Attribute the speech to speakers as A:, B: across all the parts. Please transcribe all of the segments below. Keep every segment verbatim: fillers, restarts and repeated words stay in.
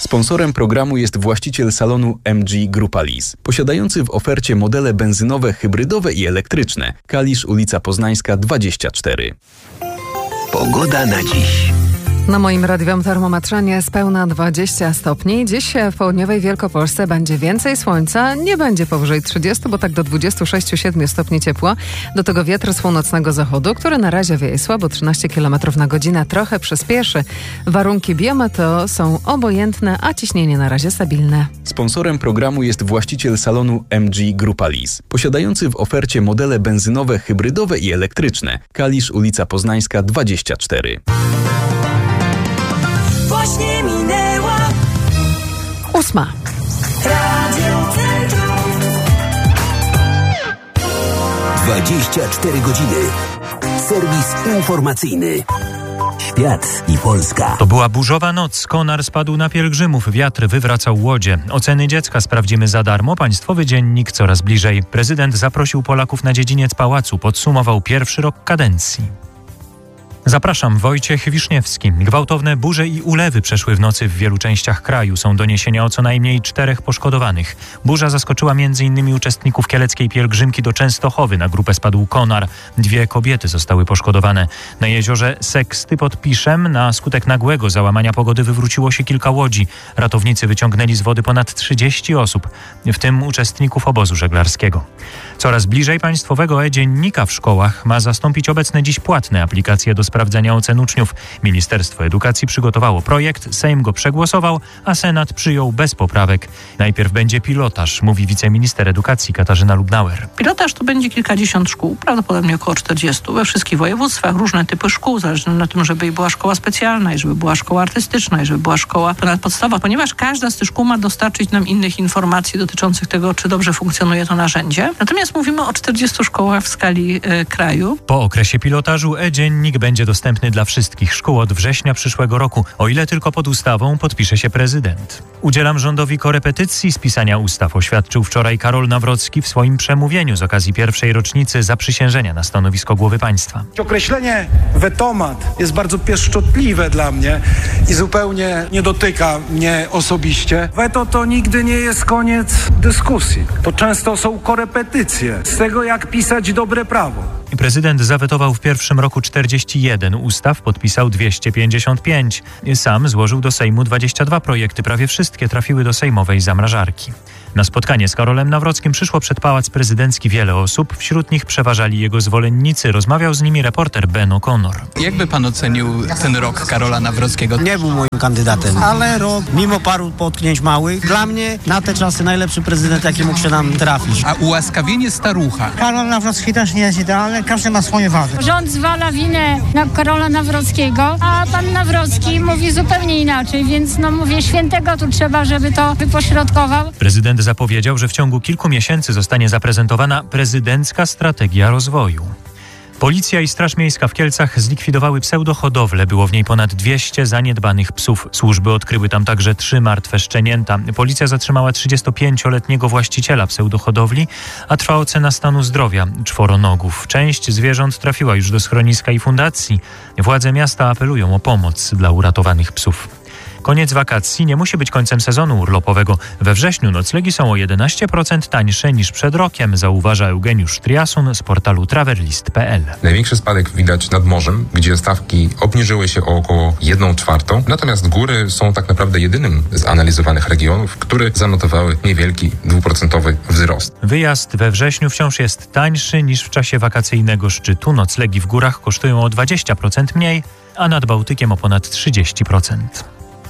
A: Sponsorem programu jest właściciel salonu M G Grupa Lease, posiadający w ofercie modele benzynowe, hybrydowe i elektryczne. Kalisz, ulica Poznańska dwadzieścia cztery.
B: Pogoda na dziś.
C: Na moim radiowym termometrze niespełna dwadzieścia stopni. Dziś w południowej Wielkopolsce będzie więcej słońca. Nie będzie powyżej trzydziestu, bo tak do dwudziestu sześciu siedmiu stopni ciepła. Do tego wiatr z północnego zachodu, który na razie wieje słabo, trzynaście kilometrów na godzinę, trochę przyspieszy. Warunki biometeo są obojętne, a ciśnienie na razie stabilne.
A: Sponsorem programu jest właściciel salonu M G Grupa Lease, posiadający w ofercie modele benzynowe, hybrydowe i elektryczne. Kalisz, ulica Poznańska dwadzieścia cztery.
D: Właśnie minęła
C: ósma.
D: Radio Centrum.
B: dwadzieścia cztery godziny. Serwis informacyjny. Świat i Polska.
E: To była burzowa noc. Konar spadł na pielgrzymów. Wiatr wywracał łodzie. Oceny dziecka sprawdzimy za darmo. Państwowy dziennik coraz bliżej. Prezydent zaprosił Polaków na dziedziniec pałacu. Podsumował pierwszy rok kadencji. Zapraszam, Wojciech Wiszniewski. Gwałtowne burze i ulewy przeszły w nocy w wielu częściach kraju. Są doniesienia o co najmniej czterech poszkodowanych. Burza zaskoczyła m.in. uczestników kieleckiej pielgrzymki do Częstochowy. Na grupę spadł konar. Dwie kobiety zostały poszkodowane. Na jeziorze Seksty pod Piszem na skutek nagłego załamania pogody wywróciło się kilka łodzi. Ratownicy wyciągnęli z wody ponad trzydzieści osób, w tym uczestników obozu żeglarskiego. Coraz bliżej państwowego e-dziennika w szkołach ma zastąpić obecne dziś płatne aplikacje do sprawdzania ocen uczniów. Ministerstwo Edukacji przygotowało projekt, Sejm go przegłosował, a Senat przyjął bez poprawek. Najpierw będzie pilotaż, mówi wiceminister edukacji Katarzyna Lubnauer.
F: Pilotaż to będzie kilkadziesiąt szkół, prawdopodobnie około czterdziestu, we wszystkich województwach, różne typy szkół, zależne na tym, żeby była szkoła specjalna i żeby była szkoła artystyczna i żeby była szkoła ponadpodstawowa, ponieważ każda z tych szkół ma dostarczyć nam innych informacji dotyczących tego, czy dobrze funkcjonuje to narzędzie. Natomiast mówimy o czterdziestu szkołach w skali y, kraju.
E: Po okresie pilotażu e-dziennik będzie dostępny dla wszystkich szkół od września przyszłego roku, o ile tylko pod ustawą podpisze się prezydent. Udzielam rządowi korepetycji z pisania ustaw, oświadczył wczoraj Karol Nawrocki w swoim przemówieniu z okazji pierwszej rocznicy zaprzysiężenia na stanowisko głowy państwa.
G: Określenie wetomat jest bardzo pieszczotliwe dla mnie i zupełnie nie dotyka mnie osobiście. Weto to nigdy nie jest koniec dyskusji. To często są korepetycje z tego, jak pisać dobre prawo.
E: Prezydent zawetował w pierwszym roku czterdzieści jeden ustaw, podpisał dwieście pięćdziesiąt pięć. Sam złożył do Sejmu dwadzieścia dwa projekty, prawie wszystkie trafiły do sejmowej zamrażarki. Na spotkanie z Karolem Nawrockim przyszło przed Pałac Prezydencki wiele osób, wśród nich przeważali jego zwolennicy. Rozmawiał z nimi reporter Ben O'Connor.
H: Jakby pan ocenił ten rok Karola Nawrockiego?
I: Nie był moim kandydatem, ale rok, mimo paru potknięć małych, dla mnie na te czasy najlepszy prezydent, jaki mógł się nam trafić.
H: A ułaskawienie starucha?
J: Karol Nawrocki też nie jest idealny, każdy ma swoje wady.
K: Rząd zwala winę na Karola Nawrockiego, a pan Nawrocki mówi zupełnie inaczej, więc no mówię, świętego tu trzeba, żeby to wypośrodkował.
E: Prezydent zapowiedział, że w ciągu kilku miesięcy zostanie zaprezentowana prezydencka strategia rozwoju. Policja i Straż Miejska w Kielcach zlikwidowały pseudohodowlę. Było w niej ponad dwieście zaniedbanych psów. Służby odkryły tam także trzy martwe szczenięta. Policja zatrzymała trzydziestopięcioletniego właściciela pseudohodowli, a trwa ocena stanu zdrowia czworonogów. Część zwierząt trafiła już do schroniska i fundacji. Władze miasta apelują o pomoc dla uratowanych psów. Koniec wakacji nie musi być końcem sezonu urlopowego. We wrześniu noclegi są o jedenaście procent tańsze niż przed rokiem, zauważa Eugeniusz Triasun z portalu travelist kropka p l.
L: Największy spadek widać nad morzem, gdzie stawki obniżyły się o około jedną czwartą, natomiast góry są tak naprawdę jedynym z analizowanych regionów, które zanotowały niewielki dwuprocentowy wzrost.
E: Wyjazd we wrześniu wciąż jest tańszy niż w czasie wakacyjnego szczytu. Noclegi w górach kosztują o dwadzieścia procent mniej, a nad Bałtykiem o ponad trzydzieści procent.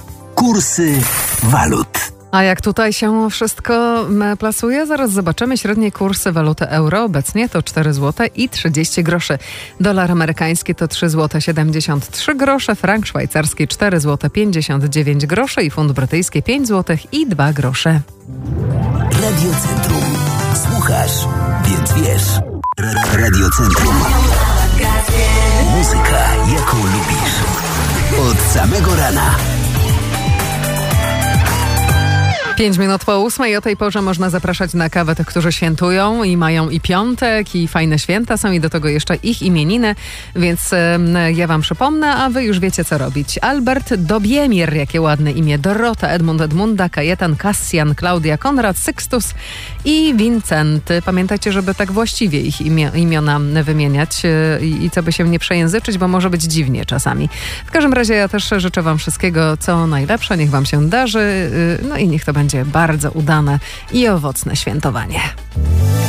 B: Kursy walut.
C: A jak tutaj się wszystko plasuje? Zaraz zobaczymy. Średnie kursy waluty euro obecnie to cztery złote i trzydzieści groszy. Dolar amerykański to trzy złote siedemdziesiąt trzy grosze, frank szwajcarski cztery złote pięćdziesiąt dziewięć groszy i funt brytyjski pięć złotych i dwa grosze.
B: Radio Centrum. Słuchasz, więc wiesz. Radio Centrum. Muzyka, jaką lubisz. Od samego rana.
C: Pięć minut po ósmej. O tej porze można zapraszać na kawę tych, którzy świętują i mają i piątek, i fajne święta są, i do tego jeszcze ich imieniny, więc e, ja wam przypomnę, a wy już wiecie, co robić. Albert Dobiemir, jakie ładne imię. Dorota, Edmund, Edmunda, Kajetan, Kassian, Klaudia, Konrad, Sykstus i Wincenty. Pamiętajcie, żeby tak właściwie ich imio, imiona wymieniać e, i, i co by się nie przejęzyczyć, bo może być dziwnie czasami. W każdym razie ja też życzę wam wszystkiego, co najlepsze. Niech wam się darzy, e, no i niech to będzie bardzo udane i owocne świętowanie.